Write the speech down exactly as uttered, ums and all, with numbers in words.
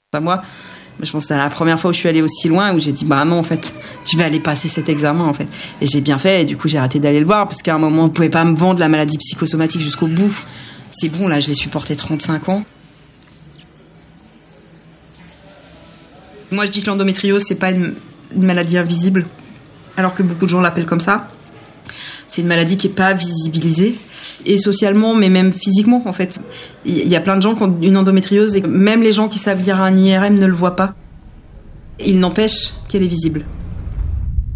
À moi, je pense que c'est la première fois où je suis allée aussi loin, où j'ai dit bah non en fait, je vais aller passer cet examen en fait. Et j'ai bien fait, et du coup j'ai arrêté d'aller le voir parce qu'à un moment vous pouvez pas me vendre la maladie psychosomatique jusqu'au bout. C'est bon, là je l'ai supporté trente-cinq ans. Moi je dis que l'endométriose c'est pas une, une maladie invisible, alors que beaucoup de gens l'appellent comme ça. C'est une maladie qui est pas visibilisée, et socialement, mais même physiquement en fait. Il y a plein de gens qui ont une endométriose et même les gens qui savent lire un I R M ne le voient pas. Il n'empêche qu'elle est visible.